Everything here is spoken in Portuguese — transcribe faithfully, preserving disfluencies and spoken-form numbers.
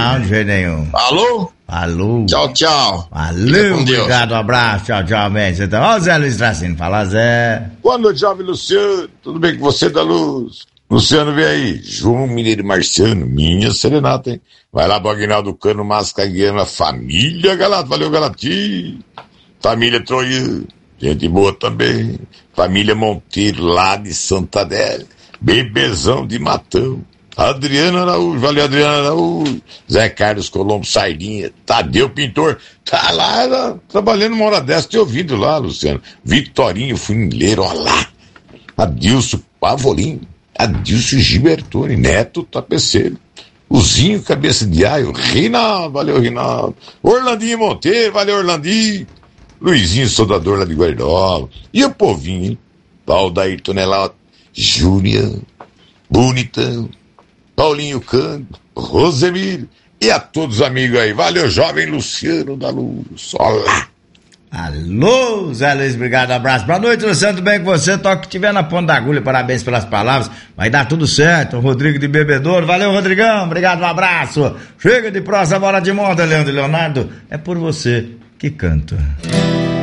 Não, de jeito nenhum. Alô? Alô. Tchau, tchau. Valeu, obrigado, um abraço, tchau, tchau, mestre. Então, ó, Zé Luiz Tracino, fala, Zé. Boa noite, jovem Luciano. Tudo bem com você, da Luz? Luciano, vem aí. João Mineiro Marciano, minha serenata, hein? Vai lá, Aguinaldo Cano, Mascaguiana, família Galato. Valeu, Galati. Família Troia, gente boa também. Família Monteiro, lá de Santa Adélia. Bebezão de Matão. Adriana Araújo, valeu, Adriana Araújo. Zé Carlos Colombo Sardinha. Tadeu Pintor, tá lá, era, trabalhando uma hora dessa, te ouvido lá, Luciano. Vitorinho Funileiro, ó lá. Adilson Pavolim. Adilson Gibertoni, Neto Tapeceiro. Uzinho Cabeça de Aio, Reinaldo, valeu, Reinaldo. Orlandinho Monteiro, valeu, Orlandinho. Luizinho Soldador lá de Guardola. E o povinho, hein? Valdair Tonelado, Júlia, Bonitão, Paulinho Cândido, Rosemiro e a todos os amigos aí. Valeu, jovem Luciano da Luz. Olá. Alô, Zé Luiz, obrigado, abraço. Boa noite, Luciano, tudo bem com você? Toque que tiver na ponta da agulha, parabéns pelas palavras. Vai dar tudo certo. Rodrigo de Bebedouro, valeu, Rodrigão, obrigado, um abraço. Chega de prosa, bora de moda, Leandro e Leonardo. É por você que canto.